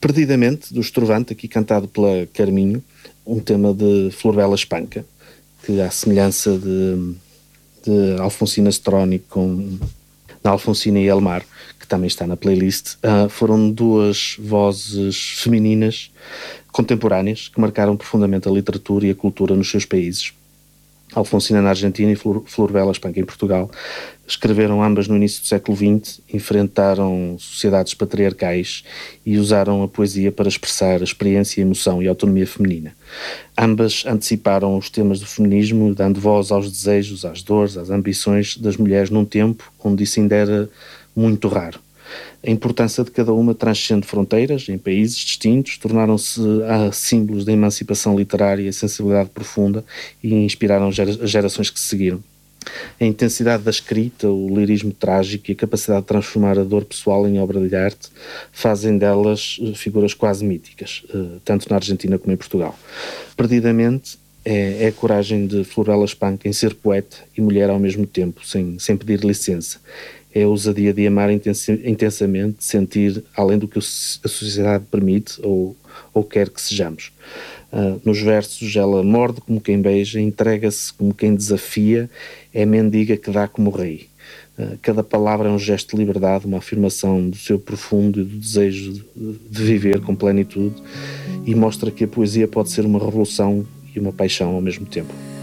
Perdidamente, do Estrovante, aqui cantado pela Carminho, um tema de Florbela Espanca, que à semelhança de Alfonsina Storni com da Alfonsina e Elmar, que também está na playlist, foram duas vozes femininas contemporâneas que marcaram profundamente a literatura e a cultura nos seus países. Alfonsina na Argentina e Florbela Espanca em Portugal. Escreveram ambas no início do século XX, enfrentaram sociedades patriarcais e usaram a poesia para expressar a experiência, emoção e autonomia feminina. Ambas anteciparam os temas do feminismo, dando voz aos desejos, às dores, às ambições das mulheres num tempo onde isso ainda era muito raro. A importância de cada uma transcende fronteiras, em países distintos, tornaram-se símbolos da emancipação literária e sensibilidade profunda e inspiraram as gerações que se seguiram. A intensidade da escrita, o lirismo trágico e a capacidade de transformar a dor pessoal em obra de arte fazem delas figuras quase míticas, tanto na Argentina como em Portugal. Perdidamente, é a coragem de Florbela Espanca em ser poeta e mulher ao mesmo tempo, sem pedir licença. É a ousadia de amar intensamente, de sentir além do que a sociedade permite ou quer que sejamos. Nos versos ela morde como quem beija, entrega-se como quem desafia, é mendiga que dá como rei. Cada palavra é um gesto de liberdade, uma afirmação do seu profundo e do desejo de viver com plenitude, e mostra que a poesia pode ser uma revolução e uma paixão ao mesmo tempo.